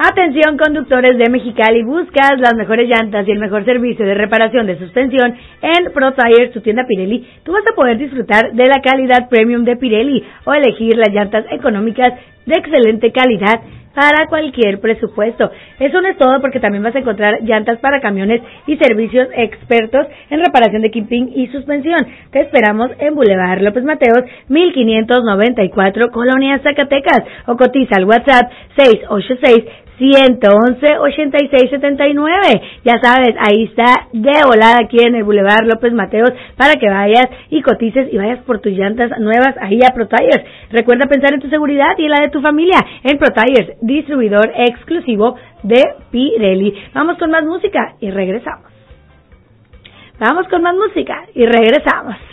Atención conductores de Mexicali, buscas las mejores llantas y el mejor servicio de reparación de suspensión en Pro Tires, tu tienda Pirelli. Tú vas a poder disfrutar de la calidad premium de Pirelli o elegir las llantas económicas de excelente calidad para cualquier presupuesto. Eso no es todo, porque también vas a encontrar llantas para camiones y servicios expertos en reparación de kimping y suspensión. Te esperamos en Boulevard López Mateos, 1594, Colonia Zacatecas, o cotiza al WhatsApp 686-111-8679. Ya sabes, ahí está de volada aquí en el Boulevard López Mateos para que vayas y cotices y vayas por tus llantas nuevas ahí a Pro Tires. Recuerda pensar en tu seguridad y en la de tu familia en Pro Tires, distribuidor exclusivo de Pirelli. Vamos con más música y regresamos.